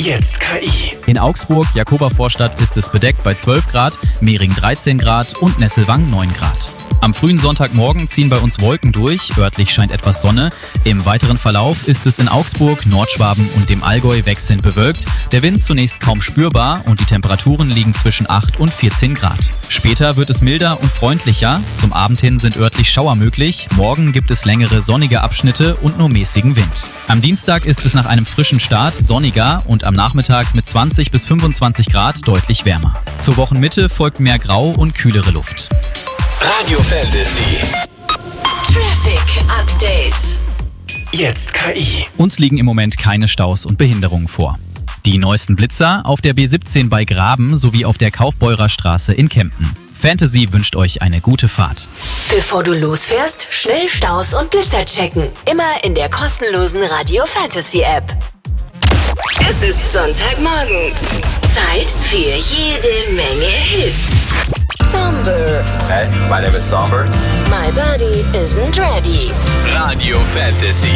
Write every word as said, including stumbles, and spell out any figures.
Jetzt K I. In Augsburg, Jakobervorstadt, ist es bedeckt bei zwölf Grad, Mehring dreizehn Grad und Nesselwang neun Grad. Am frühen Sonntagmorgen ziehen bei uns Wolken durch, örtlich scheint etwas Sonne. Im weiteren Verlauf ist es in Augsburg, Nordschwaben und dem Allgäu wechselnd bewölkt. Der Wind zunächst kaum spürbar und die Temperaturen liegen zwischen acht und vierzehn Grad. Später wird es milder und freundlicher. Zum Abend hin sind örtlich Schauer möglich. Morgen gibt es längere sonnige Abschnitte und nur mäßigen Wind. Am Dienstag ist es nach einem frischen Start sonniger und am Nachmittag mit zwanzig bis fünfundzwanzig Grad deutlich wärmer. Zur Wochenmitte folgt mehr Grau und kühlere Luft. Radio Fantasy. Traffic Update. Jetzt K I. Uns liegen im Moment keine Staus und Behinderungen vor. Die neuesten Blitzer auf der B siebzehn bei Graben sowie auf der Kaufbeurer Straße in Kempten. Fantasy wünscht euch eine gute Fahrt. Bevor du losfährst, schnell Staus und Blitzer checken. Immer in der kostenlosen Radio Fantasy App. Es ist Sonntagmorgen. Zeit für jede Menge Hits. Somber. Hey, my name is Somber. My body isn't ready. Radio Fantasy.